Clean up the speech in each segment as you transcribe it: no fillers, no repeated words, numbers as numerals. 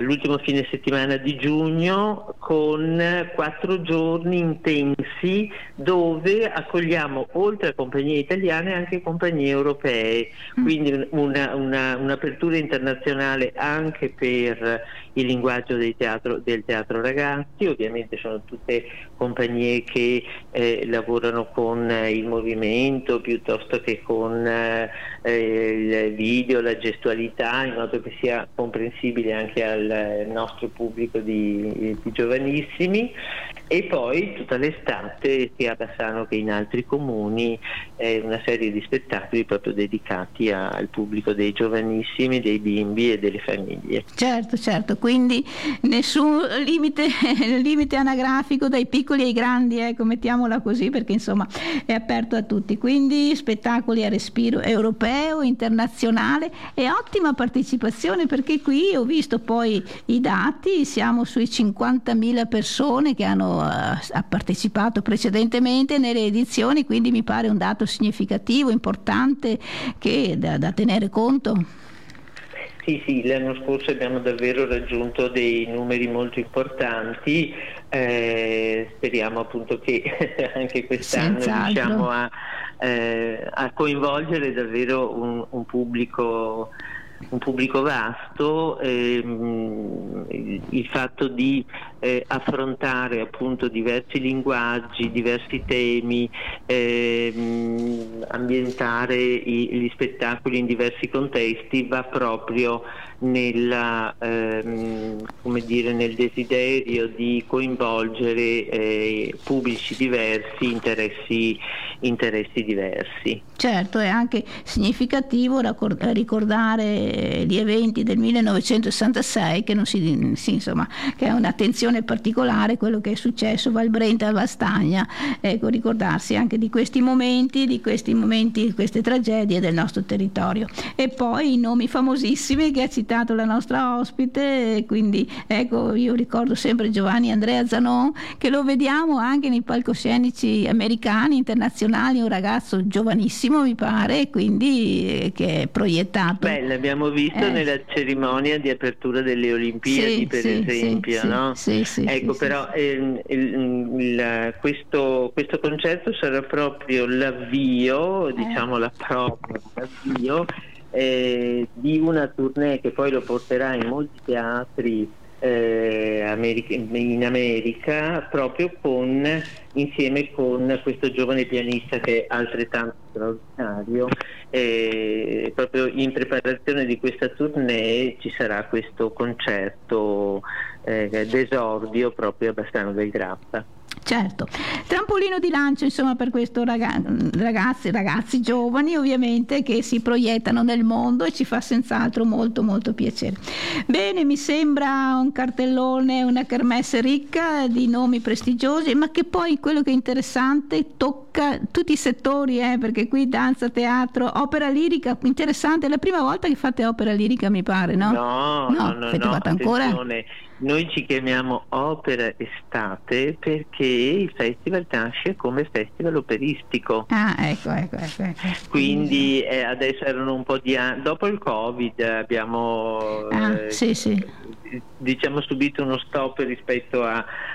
l'ultimo fine settimana di giugno, con 4 giorni intensi dove accogliamo, oltre a compagnie italiane, anche compagnie europee, quindi un'apertura internazionale anche per il linguaggio del teatro ragazzi. Ovviamente sono tutte compagnie che lavorano con il movimento piuttosto che con il video, la gestualità, in modo che sia comprensibile anche al nostro pubblico di giovanissimi. E poi tutta l'estate, sia a Bassano che in altri comuni, una serie di spettacoli proprio dedicati al pubblico dei giovanissimi, dei bimbi e delle famiglie. Certo, quindi nessun limite anagrafico dai piccoli ai grandi, ecco, mettiamola così, perché insomma è aperto a tutti, quindi spettacoli a respiro europeo, internazionale, e ottima partecipazione, perché qui ho visto poi i dati, siamo sui 50.000 persone che hanno partecipato precedentemente nelle edizioni, quindi mi pare un dato significativo, importante, che da tenere conto. Sì, l'anno scorso abbiamo davvero raggiunto dei numeri molto importanti, speriamo appunto che anche quest'anno riusciamo a coinvolgere davvero un pubblico vasto. Il fatto di affrontare appunto diversi linguaggi, diversi temi, ambientare gli spettacoli in diversi contesti va proprio nel desiderio di coinvolgere pubblici diversi, interessi diversi. Certo, è anche significativo ricordare gli eventi del 1966, che che è un'attenzione particolare, quello che è successo a Val Brenta e a Vastagna, ecco, ricordarsi anche di questi momenti, queste tragedie del nostro territorio. E poi i nomi famosissimi che ha citato la nostra ospite, quindi ecco, io ricordo sempre Giovanni Andrea Zanon, che lo vediamo anche nei palcoscenici americani, internazionali, un ragazzo giovanissimo mi pare, quindi che è proiettato. L'abbiamo visto nella cerimonia di apertura delle Olimpiadi, per esempio, no? Però questo concerto sarà proprio l'avvio, diciamo la prova, l'avvio di una tournée che poi lo porterà in molti teatri in America, proprio insieme con questo giovane pianista che è altrettanto straordinario. Proprio in preparazione di questa tournée ci sarà questo concerto d'esordio proprio a Bassano del Grappa. Certo, trampolino di lancio insomma per questo ragazzi giovani, ovviamente, che si proiettano nel mondo, e ci fa senz'altro molto molto piacere. Bene, mi sembra un cartellone, una kermesse ricca di nomi prestigiosi, ma che poi quello che è interessante tocca tutti i settori, perché qui danza, teatro, opera lirica, interessante. È la prima volta che fate opera lirica, mi pare, no? No, Fate ancora? Noi ci chiamiamo Opera Estate perché il festival nasce come festival operistico. Ecco. Quindi adesso erano un po' di anni, dopo il Covid abbiamo diciamo subito uno stop rispetto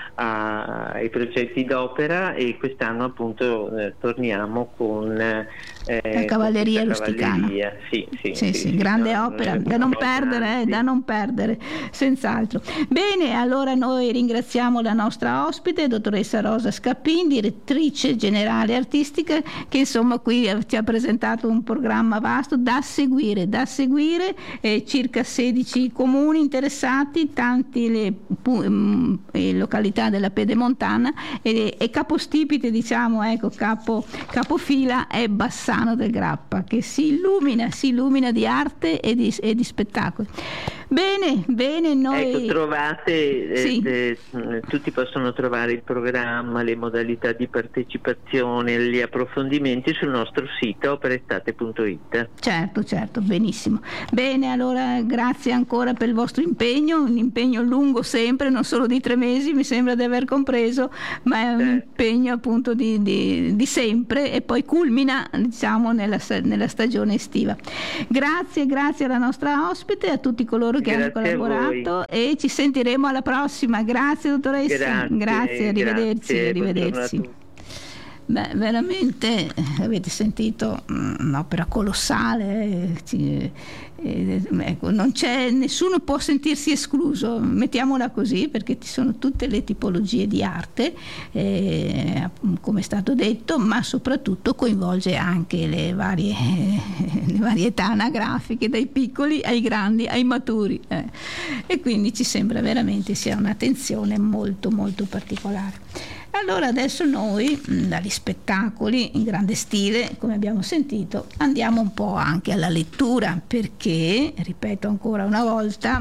ai progetti d'opera, e quest'anno appunto torniamo con la Cavalleria Rusticana. Sì, grande opera, da non perdere, senz'altro. Bene, allora noi ringraziamo la nostra ospite, dottoressa Rosa Scappin, direttrice generale artistica, che insomma qui ci ha presentato un programma vasto da seguire, circa 16 comuni interessati, tanti le località della Pedemontana, e capostipite, diciamo, ecco, capofila è Bassano del Grappa, che si illumina di arte e di spettacoli. Bene, noi trovate, tutti possono trovare il programma, le modalità di partecipazione, gli approfondimenti sul nostro sito operaestate.it. Certo, benissimo. Bene, allora grazie ancora per il vostro impegno, un impegno lungo sempre, non solo di 3 mesi, mi sembra di aver compreso, ma è un impegno appunto di sempre, e poi culmina, diciamo, nella stagione estiva. Grazie alla nostra ospite, a tutti coloro che hanno collaborato, e ci sentiremo alla prossima. Grazie dottoressa, grazie, arrivederci. Beh, veramente avete sentito un'opera colossale, ecco, non c'è, nessuno può sentirsi escluso, mettiamola così, perché ci sono tutte le tipologie di arte, come è stato detto, ma soprattutto coinvolge anche le varie età anagrafiche, dai piccoli ai grandi ai maturi, e quindi ci sembra veramente sia un'attenzione molto molto particolare. Allora adesso noi, dagli spettacoli in grande stile, come abbiamo sentito, andiamo un po' anche alla lettura, perché, ripeto ancora una volta,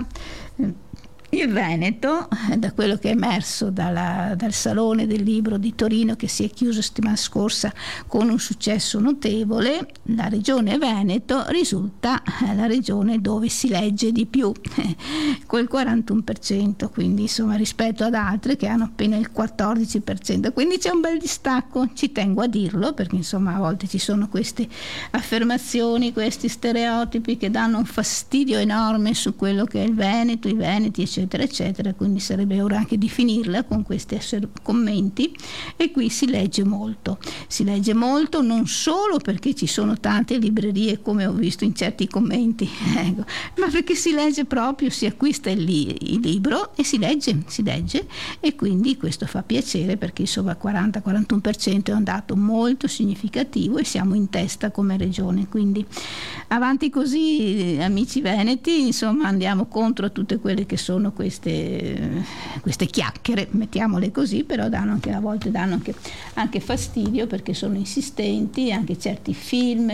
il Veneto, da quello che è emerso dal Salone del Libro di Torino, che si è chiuso settimana scorsa con un successo notevole, la regione Veneto risulta la regione dove si legge di più, col 41%, quindi insomma rispetto ad altre che hanno appena il 14%, quindi c'è un bel distacco, ci tengo a dirlo, perché insomma a volte ci sono queste affermazioni, questi stereotipi che danno un fastidio enorme su quello che è il Veneto, i veneti, eccetera eccetera, quindi sarebbe ora anche di finirla con questi commenti. E qui si legge molto, non solo perché ci sono tante librerie, come ho visto in certi commenti, ecco, ma perché si legge proprio, si acquista il libro e si legge, e quindi questo fa piacere, perché insomma 40-41% è un dato molto significativo e siamo in testa come regione, quindi avanti così, amici veneti, insomma andiamo contro tutte quelle che sono queste chiacchiere, mettiamole così, però a volte danno anche fastidio, perché sono insistenti, anche certi film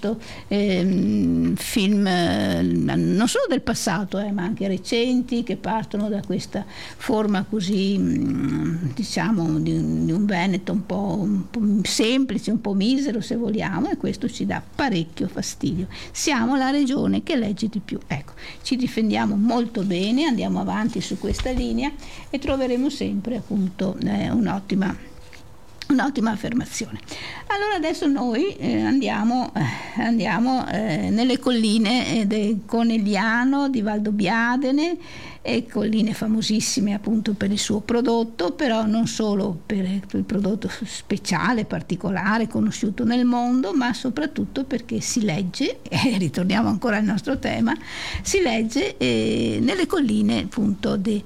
non solo del passato, ma anche recenti, che partono da questa forma così, diciamo, di un Veneto un po' semplice, un po' misero se vogliamo, e questo ci dà parecchio fastidio. Siamo la regione che legge di più, ecco, ci difendiamo molto bene, andiamo avanti su questa linea e troveremo sempre appunto un'ottima affermazione. Allora adesso noi andiamo nelle colline del Conegliano di Valdobbiadene, e colline famosissime appunto per il suo prodotto, però non solo per il prodotto speciale, particolare, conosciuto nel mondo, ma soprattutto perché si legge, e ritorniamo ancora al nostro tema, si legge nelle colline appunto di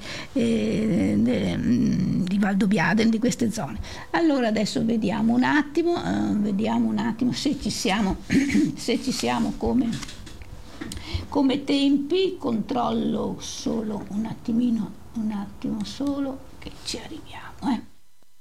Valdobbiadene, di queste zone. Allora adesso vediamo un attimo se ci siamo come tempi. Controllo solo un attimo solo che ci arriviamo.